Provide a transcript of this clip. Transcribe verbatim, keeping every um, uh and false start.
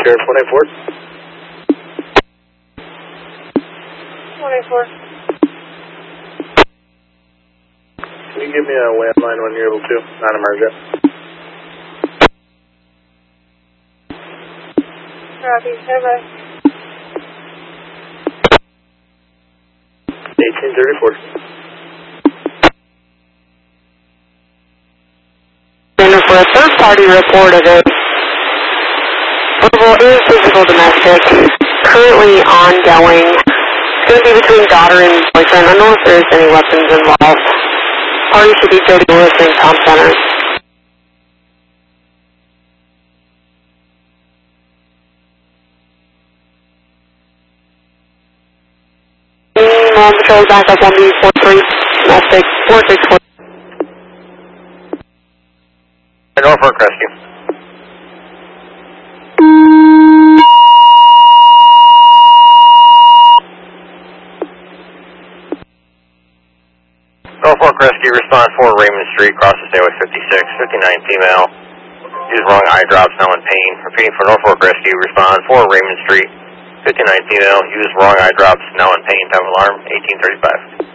Sheriff one eight four. one eight four. Can you give me a landline when you're able to? Non-emergent. Copy, stand by. eighteen thirty-four. And for a third party report of it, verbal is physical domestic, currently ongoing. It's going to be between daughter and boyfriend. I don't know if there's any weapons involved. Party should be thirty Lewis and Tom Center. Mom patrol back up one B four three, domestic four six four. Norfolk Rescue. Norfolk Rescue, respond for Raymond Street, cross the Stairway fifty-six, fifty-nine female. Use wrong eye drops, now in pain. Repeating for Norfolk Rescue, respond for Raymond Street, fifty-nine female. Use wrong eye drops, now in pain. Time of alarm, eighteen thirty-five.